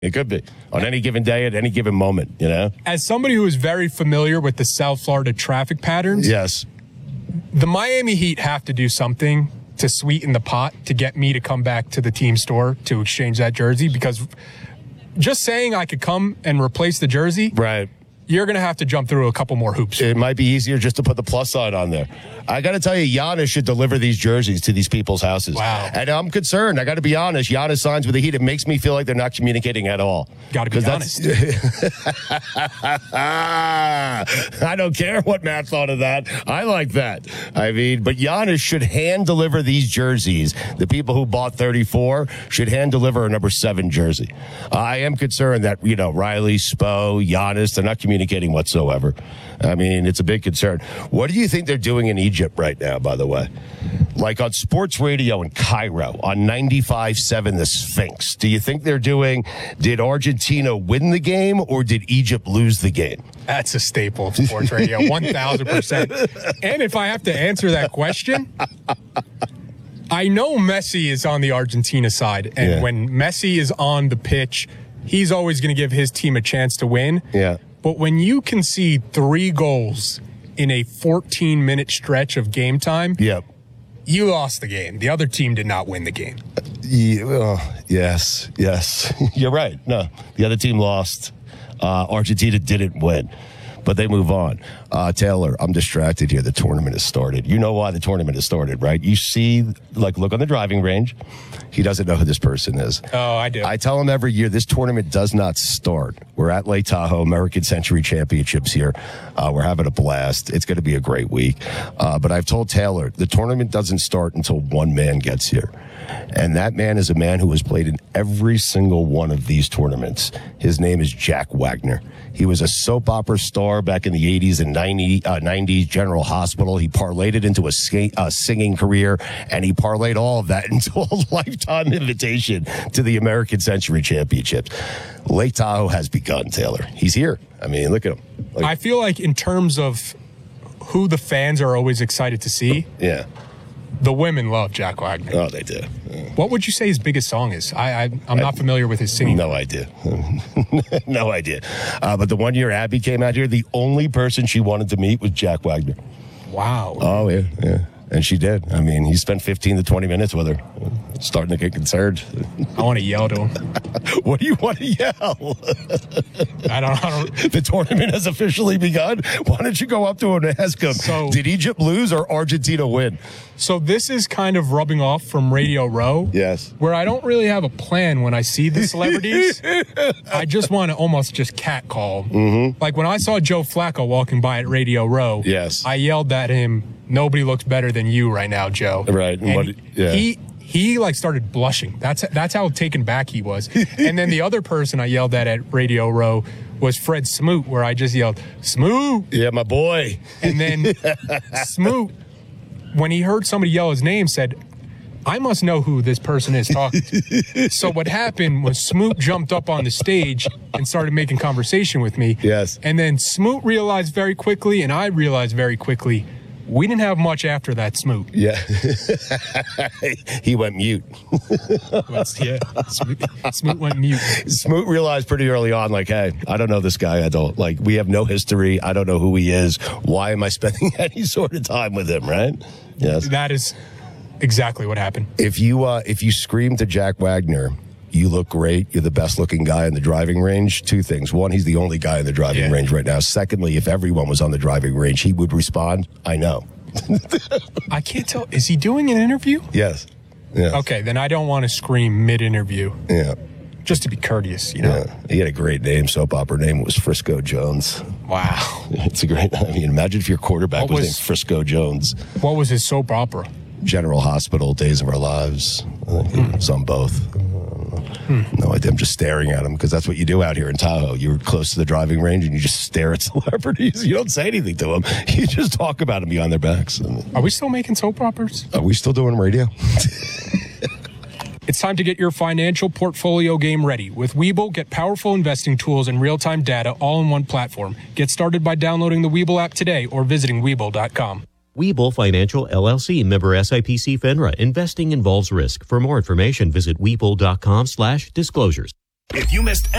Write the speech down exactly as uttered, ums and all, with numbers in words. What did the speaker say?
It could be on any given day at any given moment, you know? As somebody who is very familiar with the South Florida traffic patterns, yes, the Miami Heat have to do something to sweeten the pot to get me to come back to the team store to exchange that jersey, because just saying I could come and replace the jersey, right, you're going to have to jump through a couple more hoops. It might be easier just to put the plus sign on there. I got to tell you, Giannis should deliver these jerseys to these people's houses. Wow. And I'm concerned. I got to be honest. Giannis signs with the Heat. It makes me feel like they're not communicating at all. Got to be honest. I don't care what Matt thought of that. I like that. I mean, but Giannis should hand deliver these jerseys. The people who bought thirty-four should hand deliver a number seven jersey. Uh, I am concerned that, you know, Riley, Spo, Giannis, they're not communicating whatsoever. I mean, it's a big concern. What do you think they're doing in Egypt right now, by the way? Like on sports radio in Cairo, on ninety-five point seven The Sphinx. Do you think they're doing, did Argentina win the game or did Egypt lose the game? That's a staple of sports radio, one thousand percent. And if I have to answer that question, I know Messi is on the Argentina side. And Yeah. when Messi is on the pitch, he's always going to give his team a chance to win. Yeah. But when you concede three goals in a fourteen-minute stretch of game time, Yep. you lost the game. The other team did not win the game. Yeah, well, yes, yes. You're right. No, the other team lost. Uh, Argentina didn't win, but they move on. Uh, Taylor, I'm distracted here. The tournament has started. You know why the tournament has started, right? You see, like, look on the driving range. He doesn't know who this person is. Oh, I do. I tell him every year, this tournament does not start. We're at Lake Tahoe, American Century Championships here. Uh, we're having a blast. It's going to be a great week. Uh, but I've told Taylor, the tournament doesn't start until one man gets here. And that man is a man who has played in every single one of these tournaments. His name is Jack Wagner. He was a soap opera star back in the eighties and nineties, General Hospital. He parlayed it into a sk- uh, singing career, and he parlayed all of that into a lifetime invitation to the American Century Championships. Lake Tahoe has begun, Taylor. He's here. I mean, look at him. Like, I feel like in terms of who the fans are always excited to see, yeah. the women love Jack Wagner. Oh, they do. Yeah. What would you say his biggest song is? I, I, I'm not familiar with his singing. No idea. No idea. Uh, but the one year Abby came out here, the only person she wanted to meet was Jack Wagner. Wow. Oh, yeah, yeah. And she did. I mean, he spent fifteen to twenty minutes with her. Starting to get concerned. I want to yell to him. What do you want to yell? I don't know. The tournament has officially begun. Why don't you go up to him and ask him, So- did Egypt lose or Argentina win? So this is kind of rubbing off from Radio Row. Yes. Where I don't really have a plan when I see the celebrities. I just want to almost just catcall. Mm-hmm. Like when I saw Joe Flacco walking by at Radio Row. Yes. I yelled at him, "Nobody looks better than you right now, Joe." Right. And And what, yeah. he he like started blushing. That's that's how taken back he was. And then the other person I yelled at at Radio Row was Fred Smoot, where I just yelled, "Smoot!" Yeah, my boy. And then Smoot, when he heard somebody yell his name, said, "I must know who this person is talking to." So what happened was Smoot jumped up on the stage and started making conversation with me. Yes. And then Smoot realized very quickly, and I realized very quickly, we didn't have much after that Smoot. Yeah. He went mute. Yeah. Smoot, Smoot went mute. Smoot realized pretty early on, like, hey, I don't know this guy. I don't, like, we have no history. I don't know who he is. Why am I spending any sort of time with him, right? Yes. That is exactly what happened. If you, uh, if you scream to Jack Wagner, you look great, you're the best looking guy in the driving range, two things. One, he's the only guy in the driving Yeah. range right now. Secondly, if everyone was on the driving range, he would respond, I know. I can't tell. Is he doing an interview? Yes. Yeah. Okay, then I don't want to scream mid-interview. Yeah. Just to be courteous, you know? Yeah. He had a great name, soap opera name. It was Frisco Jones. Wow. It's a great, I mean, imagine if your quarterback What was, was- named Frisco Jones. What was his soap opera? General Hospital, Days of Our Lives. Uh, Hmm. It's on both. Hmm. No idea. I'm just staring at them because that's what you do out here in Tahoe. You're close to the driving range and you just stare at celebrities. You don't say anything to them. You just talk about them behind their backs. And, Are we still making soap operas? are we still doing radio? It's time to get your financial portfolio game ready. With Webull, get powerful investing tools and real-time data all in one platform. Get started by downloading the Webull app today or visiting Webull dot com. Webull Financial, L L C, member S I P C FINRA. Investing involves risk. For more information, visit Webull dot com slash disclosures. If you missed